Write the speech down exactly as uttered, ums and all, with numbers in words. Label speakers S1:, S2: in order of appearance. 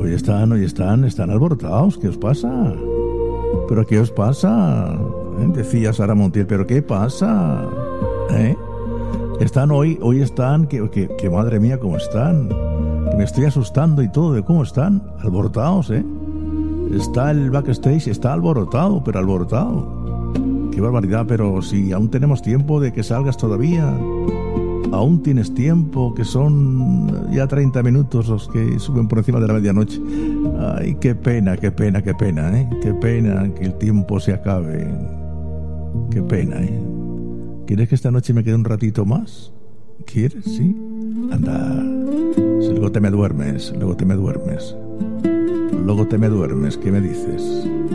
S1: Hoy están, hoy están, están alborotados. ¿Qué os pasa? ¿Pero qué os pasa? ¿Eh? Decía Sara Montiel, ¿pero qué pasa? ¿Eh? Están hoy, hoy están, que, que, que madre mía, ¿cómo están? Que me estoy asustando y todo de cómo están, alborotados, ¿eh? Está el backstage, está alborotado, pero alborotado. Qué barbaridad, pero si aún tenemos tiempo de que salgas todavía. Aún tienes tiempo, que son ya treinta minutos los que suben por encima de la medianoche. Ay, qué pena, qué pena, qué pena, ¿eh? Qué pena que el tiempo se acabe. Qué pena, ¿eh? ¿Quieres que esta noche me quede un ratito más? ¿Quieres? ¿Sí? Anda. Si luego te me duermes, luego te me duermes. Luego te me duermes, ¿qué me dices?